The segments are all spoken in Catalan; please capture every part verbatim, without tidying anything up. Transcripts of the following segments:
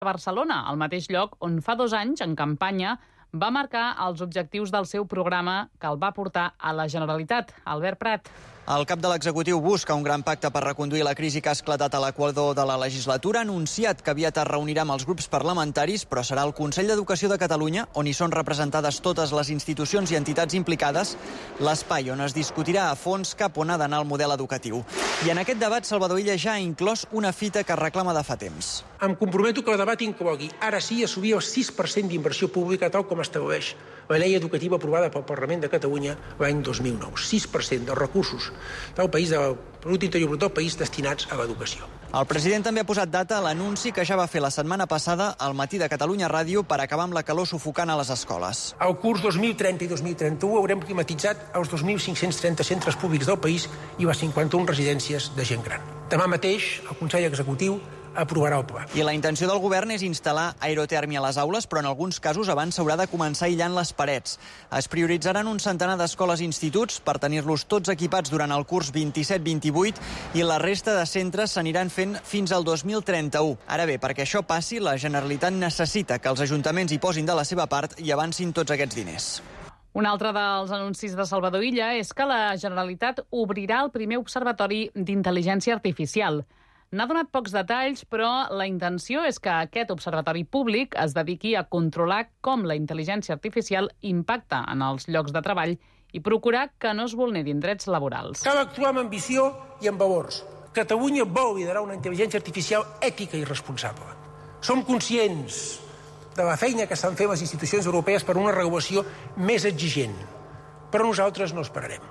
a Barcelona, al mateix lloc on fa dos anys, en campanya, va marcar els objectius del seu programa que el va portar a la Generalitat. Albert Prat. El cap de l'executiu busca un gran pacte per reconduir la crisi que ha esclatat a l'equador de la legislatura. Ha anunciat que aviat es reunirà amb els grups parlamentaris, però serà el Consell d'Educació de Catalunya, on hi són representades totes les institucions i entitats implicades, l'espai on es discutirà a fons cap on ha d'anar el model educatiu. I en aquest debat, Salvador Illa ja ha inclòs una fita que reclama de fa temps. Em comprometo que el debat inclogui, ara sí, assumir el sis per cent d'inversió pública, tal com estableix la llei educativa aprovada pel Parlament de Catalunya l'any dos mil nou. sis per cent dels recursos del país, del producte interior brut del país, destinats a l'educació. El president també ha posat data a l'anunci que ja va fer la setmana passada al Matí de Catalunya Ràdio per acabar amb la calor sufocant a les escoles. Al curs dos mil trenta i dos mil trenta-u haurem climatitzat els dos mil cinc-cents trenta centres públics del país i les cinquanta-una residències de gent gran. Demà mateix el Consell Executiu aprovarà el pla. I la intenció del govern és instal·lar aerotèrmia a les aules, però en alguns casos abans s'haurà de començar aïllant les parets. Es prioritzaran un centenar d'escoles i instituts per tenir-los tots equipats durant el curs vint-i-set vint-i-vuit i la resta de centres s'aniran fent fins al dos mil trenta-u. Ara bé, perquè això passi, la Generalitat necessita que els ajuntaments hi posin de la seva part i avancin tots aquests diners. Un altre dels anuncis de Salvador Illa és que la Generalitat obrirà el primer observatori d'intel·ligència artificial. N'ha donat pocs detalls, però la intenció és que aquest observatori públic es dediqui a controlar com la intel·ligència artificial impacta en els llocs de treball i procurar que no es vulnerin drets laborals. Cal actuar amb ambició i amb valors. Catalunya vol liderar una intel·ligència artificial ètica i responsable. Som conscients de la feina que estan fent les institucions europees per una regulació més exigent, però nosaltres no esperarem.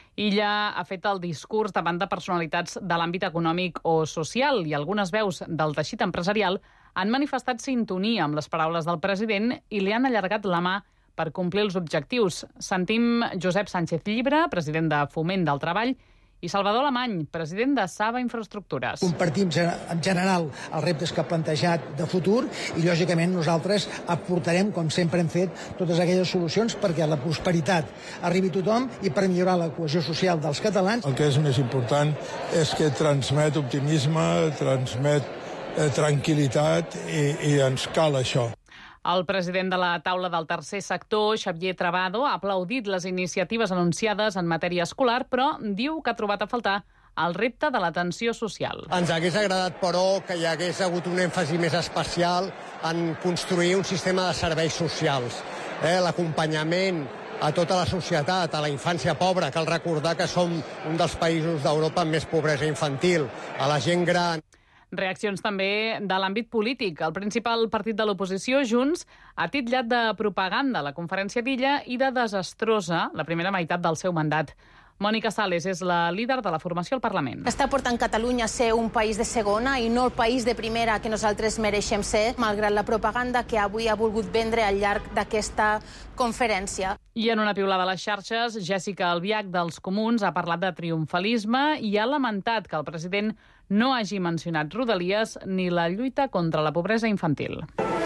Illa ha fet el discurs davant de personalitats de l'àmbit econòmic o social i algunes veus del teixit empresarial han manifestat sintonia amb les paraules del president i li han allargat la mà per complir els objectius. Sentim Josep Sánchez Llibre, president de Foment del Treball, i Salvador Alemany, president de Saba Infraestructures. Compartim en general els reptes que ha plantejat de futur i, lògicament, nosaltres aportarem, com sempre hem fet, totes aquelles solucions perquè la prosperitat arribi a tothom i per millorar la cohesió social dels catalans. El que és més important és que transmet optimisme, transmet eh, tranquil·litat i, i ens cal això. El president de la taula del tercer sector, Xavier Trabado, ha aplaudit les iniciatives anunciades en matèria escolar, però diu que ha trobat a faltar el repte de l'atenció social. Ens hagués agradat, però, que hi hagués hagut un èmfasi més especial en construir un sistema de serveis socials. Eh, l'acompanyament a tota la societat, a la infància pobra, cal recordar que som un dels països d'Europa amb més pobresa infantil, a la gent gran. Reaccions també de l'àmbit polític. El principal partit de l'oposició, Junts, ha titllat de propaganda la conferència d'Illa i de desastrosa la primera meitat del seu mandat. Mònica Sales és la líder de la formació al Parlament. Està portant Catalunya a ser un país de segona i no el país de primera que nosaltres mereixem ser, malgrat la propaganda que avui ha volgut vendre al llarg d'aquesta conferència. I en una piulada a les xarxes, Jèssica Albiach dels Comuns ha parlat de triomfalisme i ha lamentat que el president no hagi mencionat Rodalies ni la lluita contra la pobresa infantil.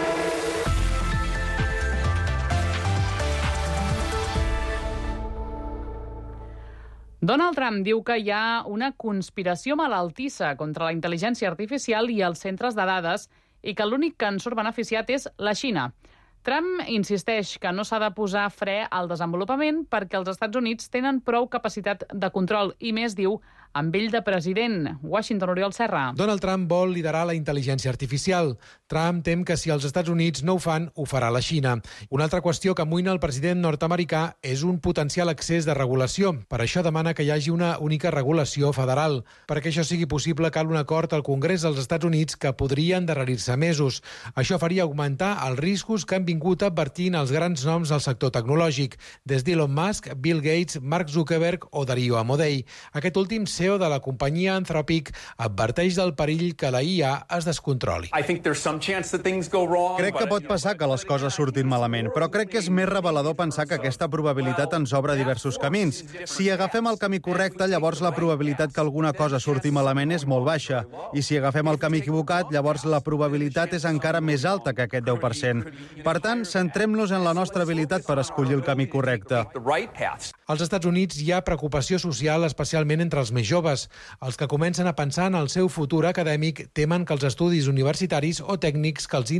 Donald Trump diu que hi ha una conspiració malaltissa contra la intel·ligència artificial i els centres de dades i que l'únic que en surt beneficiat és la Xina. Trump insisteix que no s'ha de posar fre al desenvolupament perquè els Estats Units tenen prou capacitat de control i més, diu, amb ell de president. Washington, Oriol Serra. Donald Trump vol liderar la intel·ligència artificial. Trump tem que si els Estats Units no ho fan, ho farà la Xina. Una altra qüestió que amoïna el president nord-americà és un potencial excés de regulació. Per això demana que hi hagi una única regulació federal. Perquè això sigui possible, cal un acord al Congrés dels Estats Units que podria endarrerir-se mesos. Això faria augmentar els riscos que han vingut advertint els grans noms del sector tecnològic, des d'Elon Musk, Bill Gates, Mark Zuckerberg o Dario Amodei. Aquest últim C E O de la companyia Anthropic adverteix del perill que la I A es descontroli. Crec que pot passar que les coses surtin malament, però crec que és més revelador pensar que aquesta probabilitat ens obre diversos camins. Si agafem el camí correcte, llavors la probabilitat que alguna cosa surti malament és molt baixa. I si agafem el camí equivocat, llavors la probabilitat és encara més alta que aquest deu per cent. Per tant, centrem-nos en la nostra habilitat per escollir el camí correcte. Als Estats Units hi ha preocupació social, especialment entre els més joves. Els que comencen a pensar en el seu futur acadèmic temen que els estudis universitaris o tècnics que els